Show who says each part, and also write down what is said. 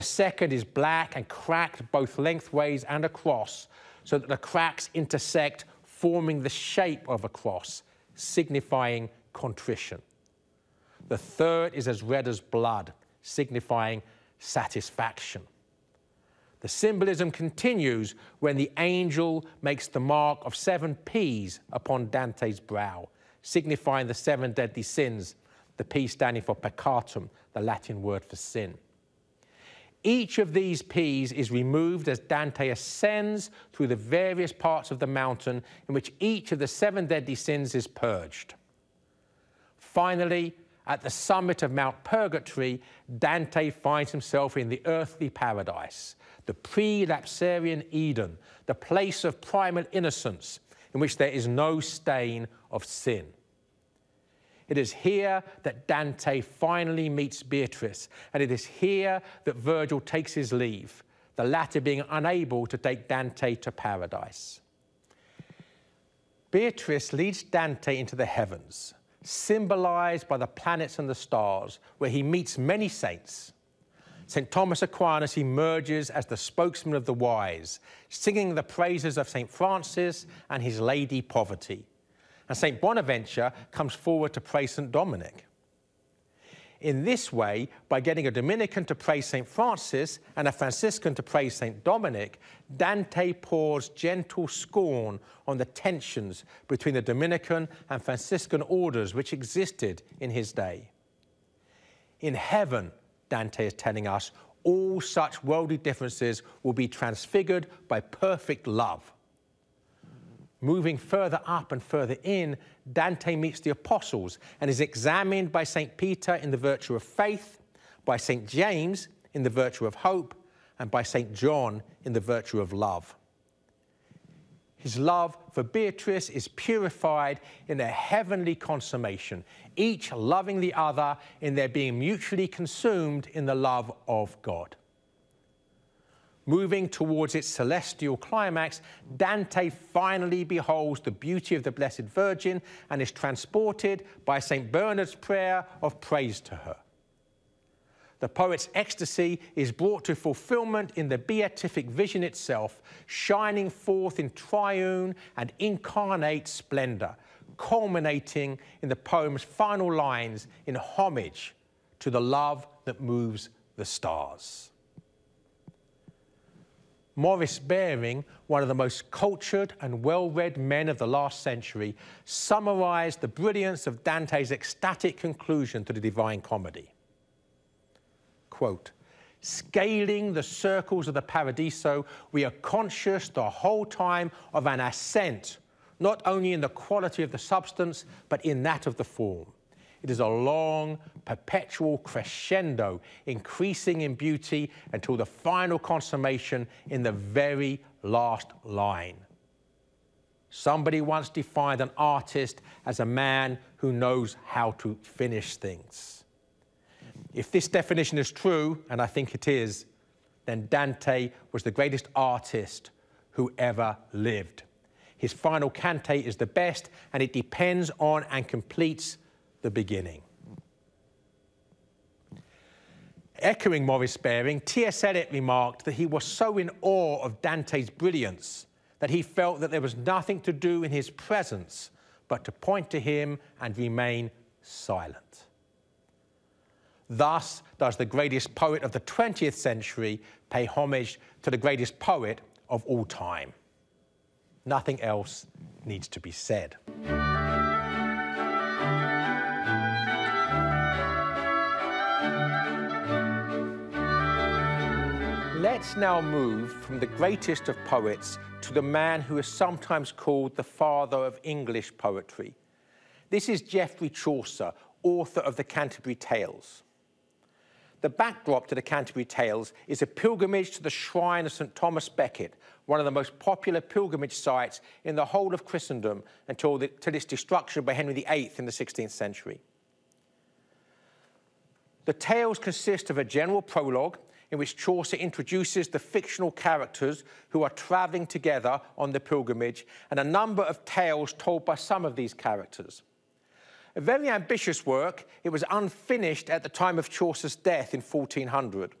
Speaker 1: The second is black and cracked both lengthways and across, so that the cracks intersect, forming the shape of a cross, signifying contrition. The third is as red as blood, signifying satisfaction. The symbolism continues when the angel makes the mark of 7 P's upon Dante's brow, signifying the 7 deadly sins, the P standing for peccatum, the Latin word for sin. Each of these P's is removed as Dante ascends through the various parts of the mountain in which each of the 7 deadly sins is purged. Finally, at the summit of Mount Purgatory, Dante finds himself in the earthly paradise, the pre-lapsarian Eden, the place of primal innocence in which there is no stain of sin. It is here that Dante finally meets Beatrice, and it is here that Virgil takes his leave, the latter being unable to take Dante to paradise. Beatrice leads Dante into the heavens, symbolized by the planets and the stars, where he meets many saints. St. Thomas Aquinas emerges as the spokesman of the wise, singing the praises of St. Francis and his lady Poverty. And St. Bonaventure comes forward to praise St. Dominic. In this way, by getting a Dominican to praise St. Francis and a Franciscan to praise St. Dominic, Dante pours gentle scorn on the tensions between the Dominican and Franciscan orders which existed in his day. In heaven, Dante is telling us, all such worldly differences will be transfigured by perfect love. Moving further up and further in, Dante meets the apostles and is examined by St. Peter in the virtue of faith, by St. James in the virtue of hope, and by St. John in the virtue of love. His love for Beatrice is purified in a heavenly consummation, each loving the other in their being mutually consumed in the love of God. Moving towards its celestial climax, Dante finally beholds the beauty of the Blessed Virgin and is transported by St. Bernard's prayer of praise to her. The poet's ecstasy is brought to fulfillment in the beatific vision itself, shining forth in triune and incarnate splendor, culminating in the poem's final lines in homage to the love that moves the stars. Maurice Baring, one of the most cultured and well-read men of the last century, summarized the brilliance of Dante's ecstatic conclusion to the Divine Comedy. Quote, "Scaling the circles of the Paradiso, we are conscious the whole time of an ascent, not only in the quality of the substance, but in that of the form. It is a long, perpetual crescendo, increasing in beauty until the final consummation in the very last line. Somebody once defined an artist as a man who knows how to finish things. If this definition is true, and I think it is, then Dante was the greatest artist who ever lived. His final cantate is the best, and it depends on and completes the beginning." Echoing Maurice Baring, T.S. Eliot remarked that he was so in awe of Dante's brilliance that he felt that there was nothing to do in his presence but to point to him and remain silent. Thus does the greatest poet of the 20th century pay homage to the greatest poet of all time. Nothing else needs to be said. Let's now move from the greatest of poets to the man who is sometimes called the father of English poetry. This is Geoffrey Chaucer, author of the Canterbury Tales. The backdrop to the Canterbury Tales is a pilgrimage to the shrine of St. Thomas Becket, one of the most popular pilgrimage sites in the whole of Christendom until its destruction by Henry VIII in the 16th century. The tales consist of a general prologue in which Chaucer introduces the fictional characters who are travelling together on the pilgrimage, and a number of tales told by some of these characters. A very ambitious work, it was unfinished at the time of Chaucer's death in 1400.